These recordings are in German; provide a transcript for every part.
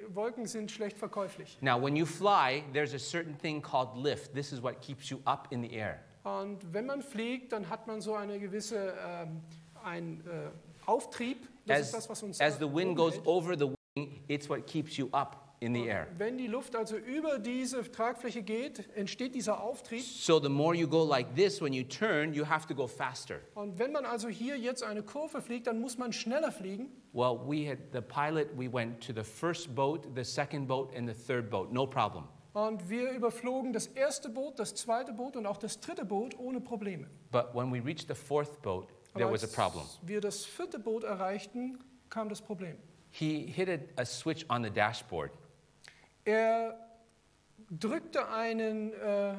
Wolken sind schlecht verkäuflich. Now, when you fly, there's a certain thing called lift. This is what keeps you up in the air. Und wenn man fliegt, dann hat man so eine gewisse Auftrieb. Das ist das, was uns As the wind goes hält. over the wing, it's what keeps you up in the air. Wenn die Luft also über diese Tragfläche geht, entsteht dieser Auftrieb. So the more you go like this, when you turn, you have to go faster. Und wenn man also hier jetzt eine Kurve fliegt, dann muss man schneller fliegen. Well, we went to the first boat, the second boat, and the third boat, no problem. Und wir überflogen das erste Boot, das zweite Boot und auch das dritte Boot ohne Probleme. But when we reached the fourth boat, there Aber was a problem. als wir das vierte Boot erreichten, kam das Problem. He hit a switch on the dashboard. Er drückte einen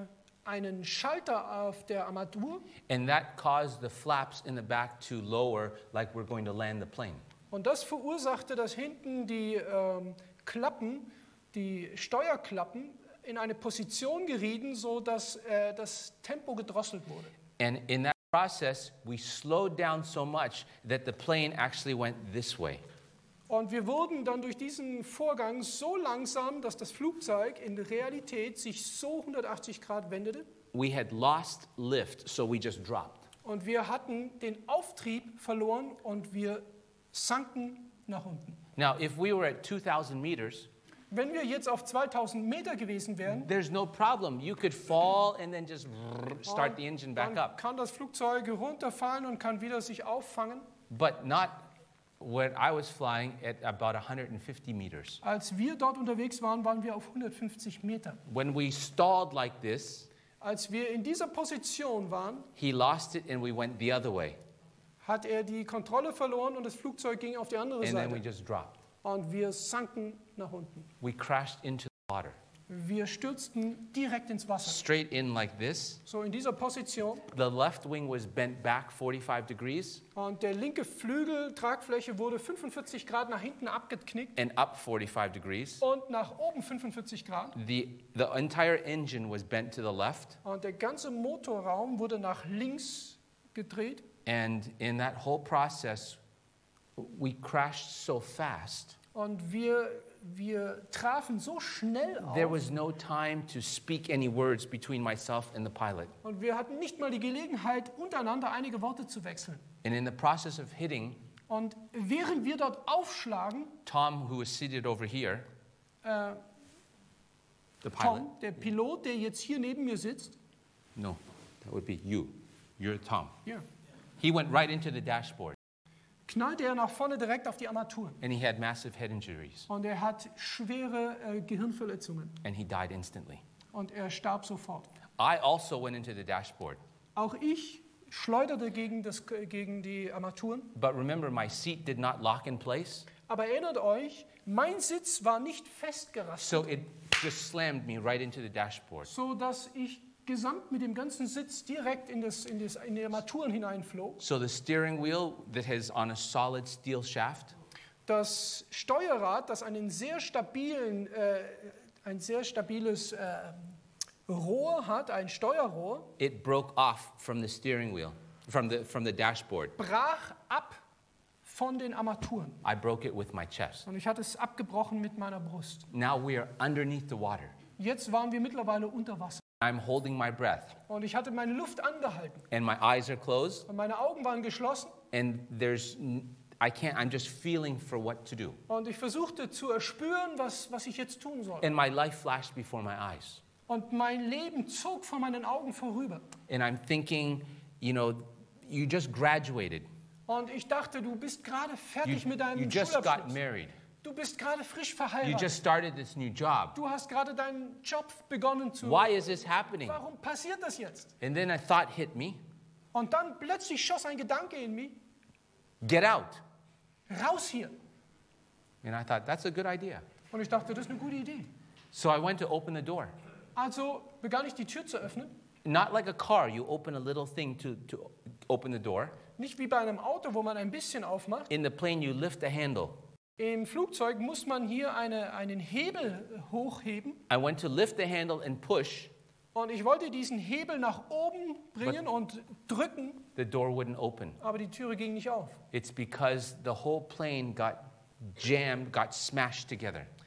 Schalter auf der Armatur And that caused the flaps in the back to lower like we're going to land the plane. und das verursachte, dass hinten die Klappen, die Steuerklappen, in eine Position gerieten, sodass das Tempo gedrosselt wurde. And in that process, we slowed down so much that the plane actually went this way. Und wir wurden dann durch diesen Vorgang so langsam, dass das Flugzeug in der Realität sich so 180 Grad wendete. We had lost lift, so we just dropped. Und wir hatten den Auftrieb verloren und wir sanken nach unten. Now, if we were at 2,000 meters, Wenn wir jetzt auf 2000 Meter gewesen wären, there's no problem. You could fall and then just start the engine back dann up. kann das Flugzeug runterfallen und kann wieder sich auffangen. But not when I was flying at about 150 meters. Als wir dort unterwegs waren, waren wir auf 150 Meter. When we stalled like this, Als wir in dieser Position waren, he lost it and we went the other way. hat er die Kontrolle verloren und das Flugzeug ging auf die andere And then we Seite. just dropped. Und wir sanken nach unten. We crashed into the water. Wir stürzten direkt ins Wasser. Straight in like this. So in dieser Position. The left wing was bent back 45 degrees Und der linke Flügel, Tragfläche, wurde 45 Grad nach hinten abgeknickt and up 45 degrees. und nach oben 45 Grad. The entire engine was bent to the left. Und der ganze Motorraum wurde nach links gedreht. And in that whole process, we crashed so fast. Und wir trafen so schnell There auf. was no time to speak any words between myself and the pilot. Und wir hatten nicht mal die Gelegenheit, untereinander einige Worte zu wechseln. And in the process of hitting, Und während wir dort aufschlagen, Tom, who was seated over here, äh, the pilot. Tom, der Pilot, der jetzt hier neben mir sitzt, No, that would be you. You're Tom. ja, He went right into the dashboard knallte er nach vorne direkt auf die Armaturen. and he had massive head injuries Und er hat schwere Gehirnverletzungen. and he died instantly. Und er starb sofort. I also went into the dashboard. Auch ich schleuderte gegen die Armaturen. But remember, my seat did not lock in place, Aber erinnert euch, mein Sitz war nicht festgerastet, so it just slammed me right into the dashboard. so dass ich gesamt mit dem ganzen Sitz direkt in die Armaturen hineinflog. So the steering wheel that has on a solid steel shaft, Das Steuerrad, das ein sehr stabiles Rohr hat, ein Steuerrohr, it broke off from the steering wheel, from the dashboard. brach ab von den Armaturen. I broke it with my chest. Und ich hatte es abgebrochen mit meiner Brust. Now we are underneath the water. Jetzt waren wir mittlerweile unter Wasser. I'm holding my breath, Und ich hatte meine Luft angehalten. and my eyes are closed, Und meine Augen waren geschlossen. and I'm just feeling for what to do. Und ich versuchte zu erspüren, was ich jetzt tun soll. And my life flashed before my eyes. Und mein Leben zog vor meinen Augen vorüber. And I'm thinking, you just graduated. Und ich dachte, du bist gerade fertig mit You deinem just got Schulabschluss. married. Du bist gerade frisch You verheiratet. just started this new job. Du hast gerade deinen Job begonnen zu... Why is this happening? Warum passiert das jetzt? And then a thought hit me, Und dann plötzlich schoss ein Gedanke in mich. get out. Raus hier. And I thought, that's a good idea. Und ich dachte, das ist eine gute Idee. So I went to open the door. Also begann ich die Tür zu öffnen. Not like a car, you open a little thing to open the door. Nicht wie bei einem Auto, wo man ein bisschen aufmacht. In the plane, you lift the handle. Im Flugzeug muss man hier einen Hebel hochheben. I went to lift the handle and push. Und ich wollte diesen Hebel nach oben bringen und drücken, The door wouldn't open. aber die Türe ging nicht auf. It's because the whole plane got jammed, got smashed together.